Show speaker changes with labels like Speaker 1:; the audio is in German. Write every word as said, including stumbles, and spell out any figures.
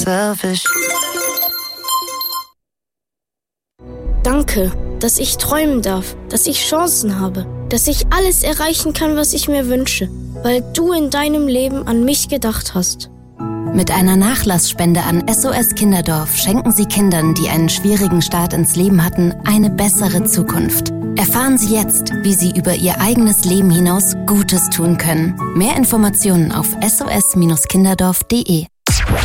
Speaker 1: selfish.
Speaker 2: Danke, dass ich träumen darf, dass ich Chancen habe, dass ich alles erreichen kann, was ich mir wünsche, weil du in deinem Leben an mich gedacht hast.
Speaker 3: Mit einer Nachlassspende an S O S Kinderdorf schenken Sie Kindern, die einen schwierigen Start ins Leben hatten, eine bessere Zukunft. Erfahren Sie jetzt, wie Sie über Ihr eigenes Leben hinaus Gutes tun können. Mehr Informationen auf s o s Bindestrich kinderdorf punkt d e.